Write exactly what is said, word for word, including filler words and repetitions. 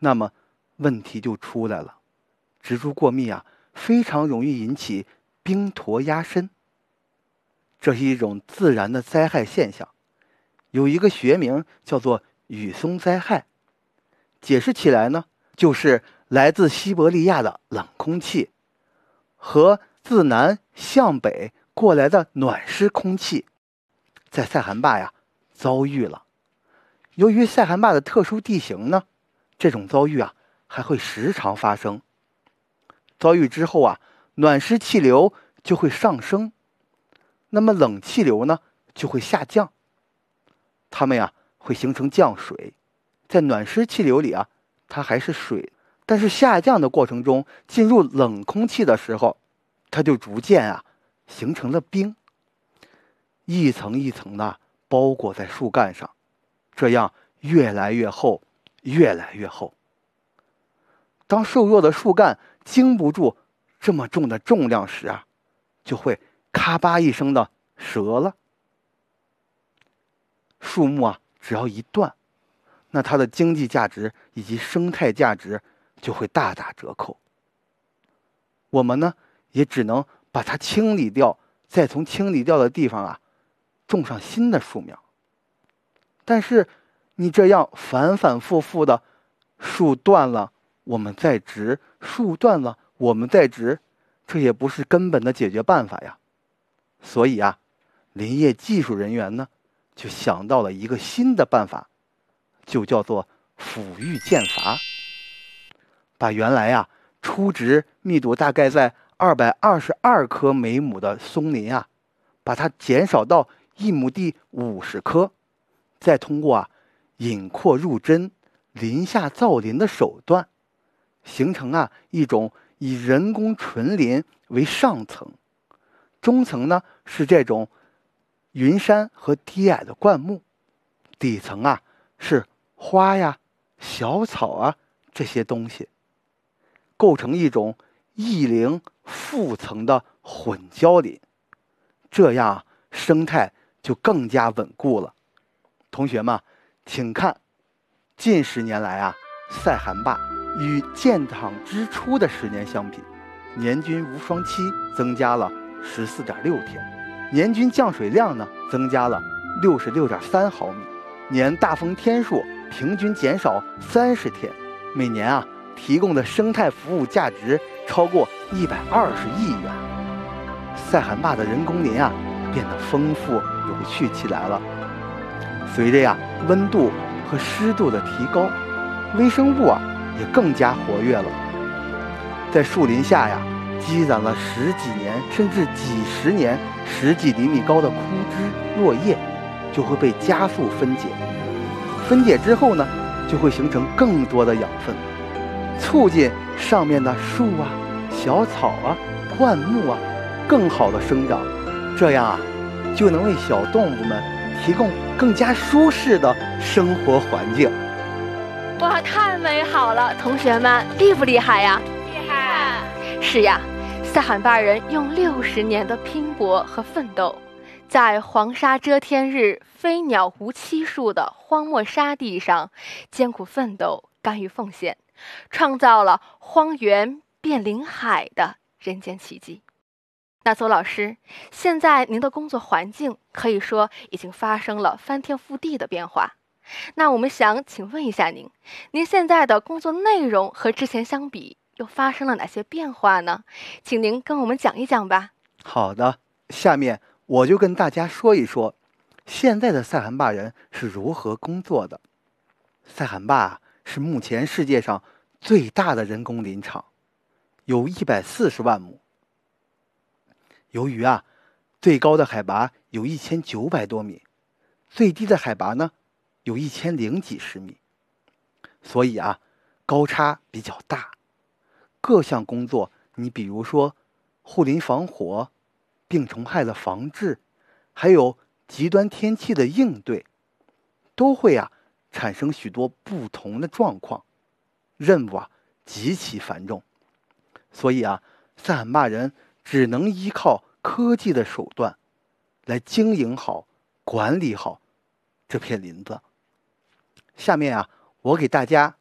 那么问题就出来了。植株过密啊，非常容易引起冰坨压身，这是一种自然的灾害现象，有一个学名叫做雨松灾害。解释起来呢，就是来自西伯利亚的冷空气和自南向北过来的暖湿空气，在塞罕坝呀遭遇了。由于塞罕坝的特殊地形呢，这种遭遇啊还会时常发生。遭遇之后啊，暖湿气流就会上升，那么冷气流呢就会下降，它们呀会形成降水。在暖湿气流里啊，它还是水，但是下降的过程中，进入冷空气的时候，它就逐渐啊形成了冰，一层一层的包裹在树干上，这样越来越厚，越来越厚。当瘦弱的树干经不住这么重的重量时啊，就会咔吧一声的折了。树木啊，只要一断，那它的经济价值以及生态价值就会大打折扣。我们呢，也只能把它清理掉，再从清理掉的地方啊，种上新的树苗。但是你这样反反复复的，树断了我们再植，树断了我们再植，这也不是根本的解决办法呀。所以啊，林业技术人员呢，就想到了一个新的办法，就叫做抚育间伐。把原来啊初植密度大概在二百二十二棵每亩的松林啊，把它减少到一亩地五十棵，再通过啊引扩入针、林下造林的手段，形成啊一种以人工纯林为上层，中层呢是这种云杉和低矮的灌木，底层啊是花呀、小草啊这些东西，构成一种异林复层的混交林，这样啊生态就更加稳固了。同学们，请看，近十年来啊，塞罕坝与建厂之初的十年相比，年均无霜期增加了十四点六天，年均降水量呢增加了六十六点三毫米，年大风天数平均减少三十天，每年啊提供的生态服务价值超过一百二十亿元。塞罕坝的人工林啊变得丰富有趣起来了。随着呀温度和湿度的提高，微生物啊也更加活跃了。在树林下呀积攒了十几年甚至几十年十几厘米高的枯枝落叶，就会被加速分解。分解之后呢，就会形成更多的养分，促进上面的树啊、小草啊、灌木啊更好的生长，这样啊就能为小动物们提供更加舒适的生活环境。 哇，太美好了！同学们厉不厉害呀？ 厉害！ 是呀，塞罕坝人用六十年的拼搏和奋斗，在黄沙遮天日、飞鸟无栖树的荒漠沙地上艰苦奋斗、甘于奉献，创造了荒原变林海的人间奇迹。那邹老师，现在您的工作环境可以说已经发生了翻天覆地的变化。那我们想请问一下您，您现在的工作内容和之前相比又发生了哪些变化呢？请您跟我们讲一讲吧。 好的，下面我就跟大家说一说现在的塞罕坝人是如何工作的。塞罕坝是目前世界上最大的人工林场，有一百四十万亩。由于啊最高的海拔有一千九百多米，最低的海拔呢有一千零几十米，所以啊高差比较大。各项工作，你比如说护林防火、病虫害的防治，还有极端天气的应对，都会啊产生许多不同的状况，任务啊极其繁重。所以啊塞罕坝人只能依靠科技的手段来经营好、管理好这片林子。下面啊，我给大家